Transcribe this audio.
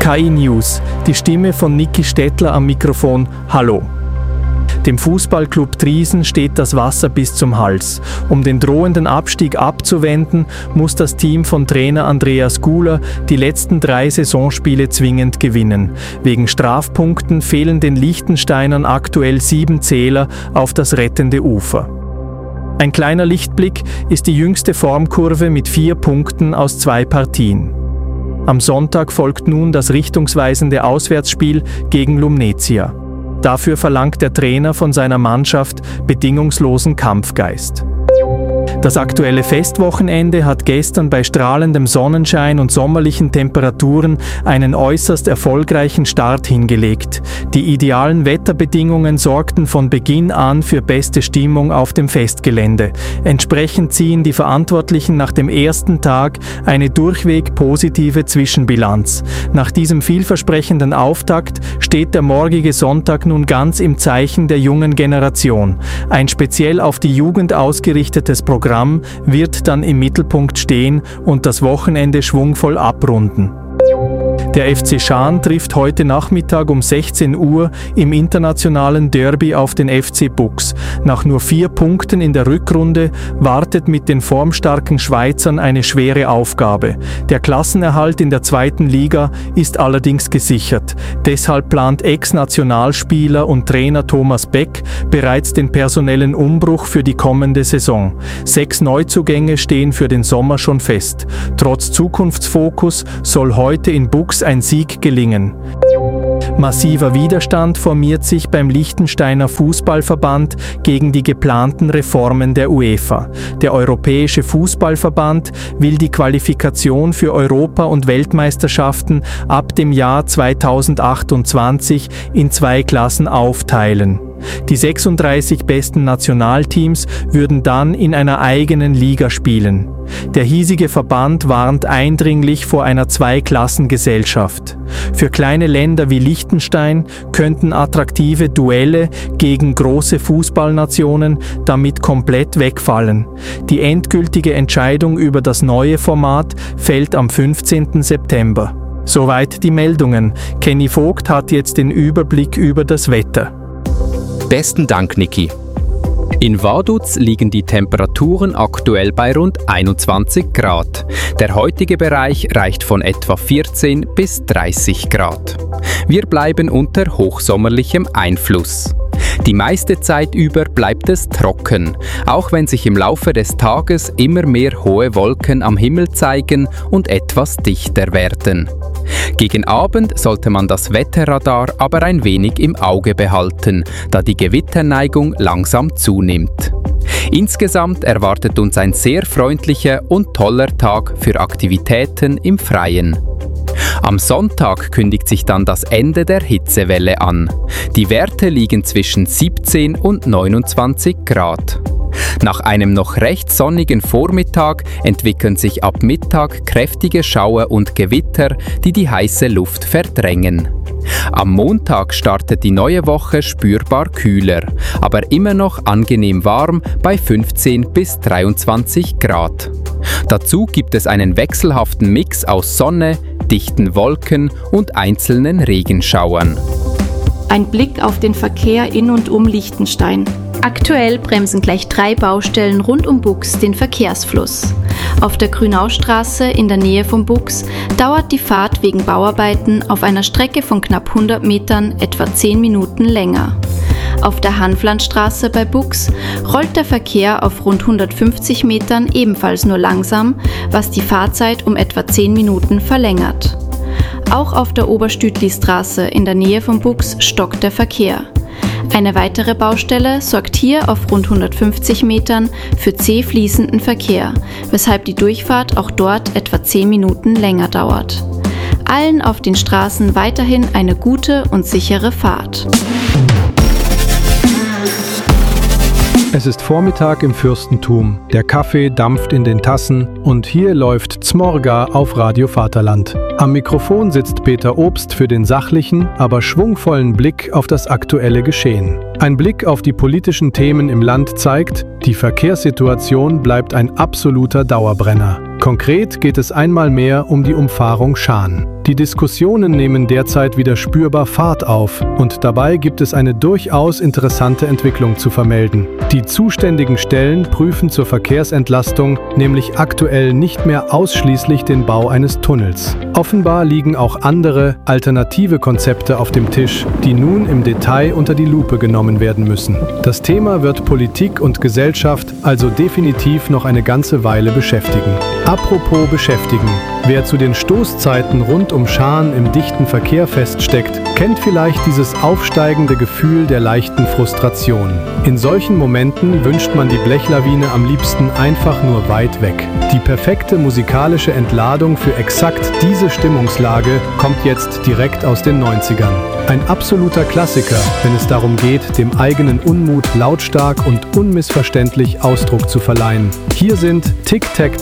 KI News, die Stimme von Niki Stettler am Mikrofon. Hallo. Dem Fußballclub Triesen steht das Wasser bis zum Hals. Um den drohenden Abstieg abzuwenden, muss das Team von Trainer Andreas Guler die letzten 3 Saisonspiele zwingend gewinnen. Wegen Strafpunkten fehlen den Liechtensteinern aktuell 7 Zähler auf das rettende Ufer. Ein kleiner Lichtblick ist die jüngste Formkurve mit 4 Punkten aus 2 Partien. Am Sonntag folgt nun das richtungsweisende Auswärtsspiel gegen Lumnezia. Dafür verlangt der Trainer von seiner Mannschaft bedingungslosen Kampfgeist. Das aktuelle Festwochenende hat gestern bei strahlendem Sonnenschein und sommerlichen Temperaturen einen äußerst erfolgreichen Start hingelegt. Die idealen Wetterbedingungen sorgten von Beginn an für beste Stimmung auf dem Festgelände. Entsprechend ziehen die Verantwortlichen nach dem ersten Tag eine durchweg positive Zwischenbilanz. Nach diesem vielversprechenden Auftakt steht der morgige Sonntag nun ganz im Zeichen der jungen Generation. Ein speziell auf die Jugend ausgerichtetes Programm wird dann im Mittelpunkt stehen und das Wochenende schwungvoll abrunden. Der FC Schaan trifft heute Nachmittag um 16 Uhr im internationalen Derby auf den FC Buchs. Nach nur 4 Punkten in der Rückrunde wartet mit den formstarken Schweizern eine schwere Aufgabe. Der Klassenerhalt in der 2. Liga ist allerdings gesichert. Deshalb plant Ex-Nationalspieler und Trainer Thomas Beck bereits den personellen Umbruch für die kommende Saison. 6 Neuzugänge stehen für den Sommer schon fest. Trotz Zukunftsfokus soll heute in Buchs ein Sieg gelingen. Massiver Widerstand formiert sich beim Liechtensteiner Fußballverband gegen die geplanten Reformen der UEFA. Der Europäische Fußballverband will die Qualifikation für Europa- und Weltmeisterschaften ab dem Jahr 2028 in 2 Klassen aufteilen. Die 36 besten Nationalteams würden dann in einer eigenen Liga spielen. Der hiesige Verband warnt eindringlich vor einer Zweiklassengesellschaft. Für kleine Länder wie Liechtenstein könnten attraktive Duelle gegen große Fußballnationen damit komplett wegfallen. Die endgültige Entscheidung über das neue Format fällt am 15. September. Soweit die Meldungen. Kenny Vogt hat jetzt den Überblick über das Wetter. Besten Dank, Niki. In Vaduz liegen die Temperaturen aktuell bei rund 21 Grad. Der heutige Bereich reicht von etwa 14 bis 30 Grad. Wir bleiben unter hochsommerlichem Einfluss. Die meiste Zeit über bleibt es trocken, auch wenn sich im Laufe des Tages immer mehr hohe Wolken am Himmel zeigen und etwas dichter werden. Gegen Abend sollte man das Wetterradar aber ein wenig im Auge behalten, da die Gewitterneigung langsam zunimmt. Insgesamt erwartet uns ein sehr freundlicher und toller Tag für Aktivitäten im Freien. Am Sonntag kündigt sich dann das Ende der Hitzewelle an. Die Werte liegen zwischen 17 und 29 Grad. Nach einem noch recht sonnigen Vormittag entwickeln sich ab Mittag kräftige Schauer und Gewitter, die die heiße Luft verdrängen. Am Montag startet die neue Woche spürbar kühler, aber immer noch angenehm warm bei 15 bis 23 Grad. Dazu gibt es einen wechselhaften Mix aus Sonne, dichten Wolken und einzelnen Regenschauern. Ein Blick auf den Verkehr in und um Liechtenstein. Aktuell bremsen gleich 3 Baustellen rund um Buchs den Verkehrsfluss. Auf der Grünaustraße in der Nähe von Buchs dauert die Fahrt wegen Bauarbeiten auf einer Strecke von knapp 100 Metern etwa 10 Minuten länger. Auf der Hanflandstraße bei Buchs rollt der Verkehr auf rund 150 Metern ebenfalls nur langsam, was die Fahrzeit um etwa 10 Minuten verlängert. Auch auf der Oberstütli-Straße in der Nähe von Buchs stockt der Verkehr. Eine weitere Baustelle sorgt hier auf rund 150 Metern für zäh fließenden Verkehr, weshalb die Durchfahrt auch dort etwa 10 Minuten länger dauert. Allen auf den Straßen weiterhin eine gute und sichere Fahrt. Es ist Vormittag im Fürstentum. Der Kaffee dampft in den Tassen und hier läuft Zmorga auf Radio Vaterland. Am Mikrofon sitzt Peter Obst für den sachlichen, aber schwungvollen Blick auf das aktuelle Geschehen. Ein Blick auf die politischen Themen im Land zeigt, die Verkehrssituation bleibt ein absoluter Dauerbrenner. Konkret geht es einmal mehr um die Umfahrung Schaan. Die Diskussionen nehmen derzeit wieder spürbar Fahrt auf und dabei gibt es eine durchaus interessante Entwicklung zu vermelden. Die zuständigen Stellen prüfen zur Verkehrsentlastung nämlich aktuell nicht mehr ausschließlich den Bau eines Tunnels. Offenbar liegen auch andere, alternative Konzepte auf dem Tisch, die nun im Detail unter die Lupe genommen werden müssen. Das Thema wird Politik und Gesellschaft also definitiv noch eine ganze Weile beschäftigen. Apropos beschäftigen. Wer zu den Stoßzeiten rund um Schaan im dichten Verkehr feststeckt, kennt vielleicht dieses aufsteigende Gefühl der leichten Frustration. In solchen Momenten wünscht man die Blechlawine am liebsten einfach nur weit weg. Die perfekte musikalische Entladung für exakt diese Stimmungslage kommt jetzt direkt aus den 90ern. Ein absoluter Klassiker, wenn es darum geht, dem eigenen Unmut lautstark und unmissverständlich Ausdruck zu verleihen. Hier sind Tic Tac